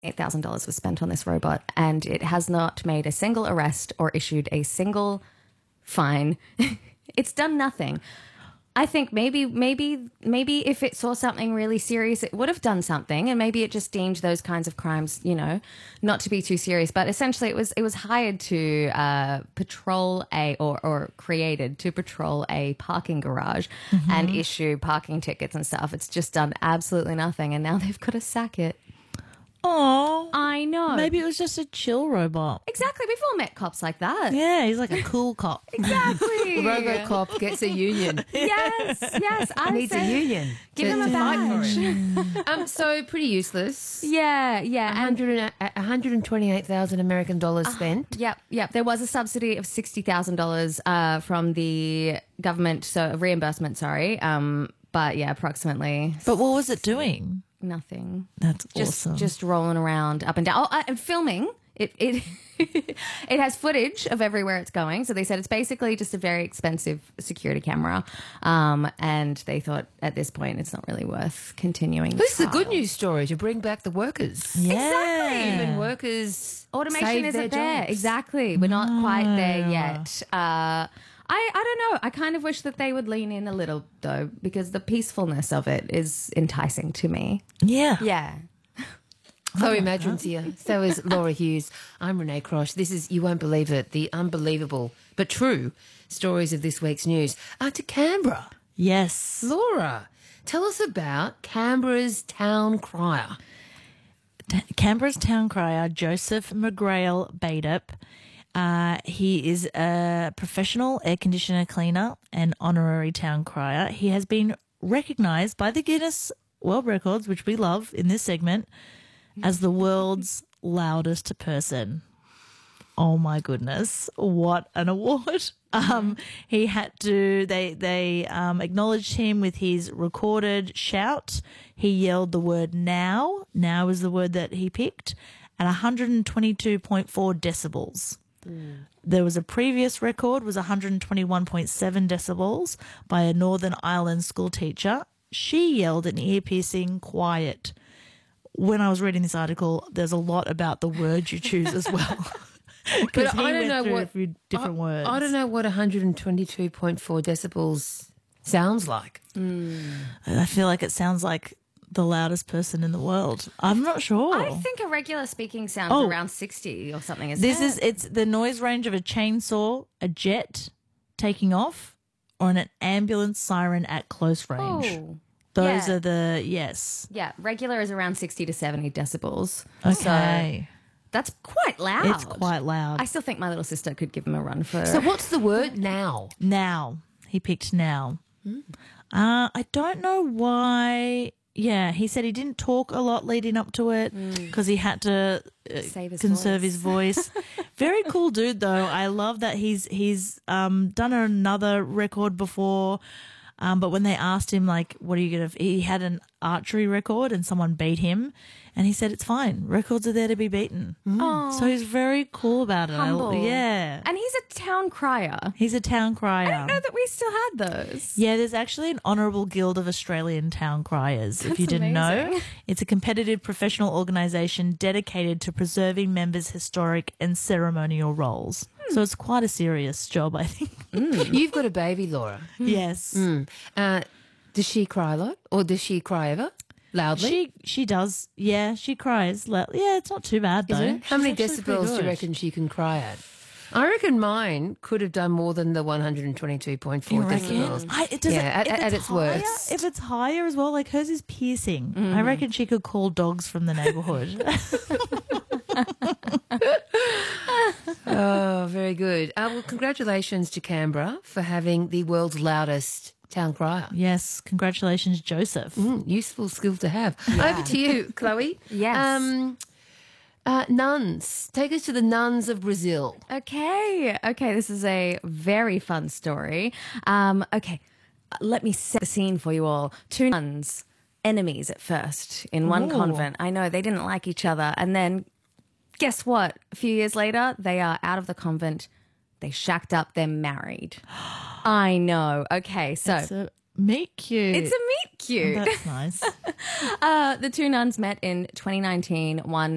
$8,000 was spent on this robot, and it has not made a single arrest or issued a single fine. It's done nothing. I think maybe if it saw something really serious, it would have done something, and maybe it just deemed those kinds of crimes, not to be too serious. But essentially, it was hired to patrol or created to patrol a parking garage and issue parking tickets and stuff. It's just done absolutely nothing, and now they've got to sack it. Oh, I know. maybe it was just a chill robot. Exactly. We've all met cops like that. Yeah, he's like a cool cop. Exactly. RoboCop gets a union. Yes. I Needs a union. Give him a badge. So pretty useless. Yeah. 128,000 American dollars spent. Yep. There was a subsidy of $60,000 from the government, so a reimbursement. Sorry. But yeah, approximately. But what was it doing? Nothing. That's awesome. Just rolling around up and down. And filming. It it has footage of everywhere it's going. So they said it's basically just a very expensive security camera. And they thought at this point it's not really worth continuing. This is a good news story to bring back the workers. Yeah. Exactly. Even workers Automation save isn't their there. jobs. Exactly. We're not quite there yet. I don't know. I kind of wish that they would lean in a little, though, because the peacefulness of it is enticing to me. Yeah. Yeah. Chloe Madron's here. So is Laura Hughes. I'm Renee Crosh. This is, you won't believe it, the unbelievable but true stories of this week's news. To Canberra. Yes. Laura, tell us about Canberra's town crier. Canberra's town crier, Joseph McGrail Badup. He is a professional air conditioner cleaner and honorary town crier. He has been recognised by the Guinness World Records, which we love in this segment, as the world's loudest person. Oh my goodness, what an award. He had to, they acknowledged him with his recorded shout. He yelled the word now. Now is the word that he picked at 122.4 decibels. There was a previous record, was 121.7 decibels by a Northern Ireland school teacher. She yelled an ear-piercing quiet. When I was reading this article, there's a lot about the word you choose as well. But He I don't went know through what a few different words. I don't know what 122.4 decibels sounds like. I feel like it sounds like the loudest person in the world. I'm not sure. I think a regular speaking sound is around 60 or something. It's the noise range of a chainsaw, a jet taking off, or an ambulance siren at close range. Oh. Those Yeah. are the, yes. Yeah, regular is around 60 to 70 decibels. Okay. That's quite loud. It's quite loud. I still think my little sister could give him a run for. So what's the word now? Now. He picked now. I don't know why. Yeah, he said he didn't talk a lot leading up to it because he had to Save his conserve voice. his voice. Very cool dude, though. I love that he's done another record before. But when they asked him, like, what are you going to... He had an archery record and someone beat him. And he said, it's fine. Records are there to be beaten. Oh, So he's very cool about it. humble. Yeah. And he's a town crier. He's a town crier. I didn't know that we still had those. Yeah, there's actually an Honourable Guild of Australian Town Criers, if you didn't know. amazing. It's a competitive professional organisation dedicated to preserving members' historic and ceremonial roles. So it's quite a serious job, I think. You've got a baby, Laura. Yes. Does she cry a lot, or does she cry ever loudly? She does. Yeah, she cries. Yeah, it's not too bad, though. Is it? How She's many actually pretty decibels do you good. reckon she can cry at? I reckon mine could have done more than the 122.4 You reckon? decibels. Does Yeah, if at it's its higher, worst. If it's higher as well, like hers is piercing. I reckon she could call dogs from the neighbourhood. Oh, very good. Well, congratulations to Canberra for having the world's loudest town crier. Yes, congratulations, Joseph. Useful skill to have. Over to you, Chloe. Yes. Nuns. Take us to the nuns of Brazil. Okay, this is a very fun story. Let me set the scene for you all. Two nuns, enemies at first in one convent. I know, they didn't like each other. And then guess what? A few years later, they are out of the convent. They shacked up. They're married. I know. Okay, so It's a meet cute. it's a meet cute. That's nice. The two nuns met in 2019. One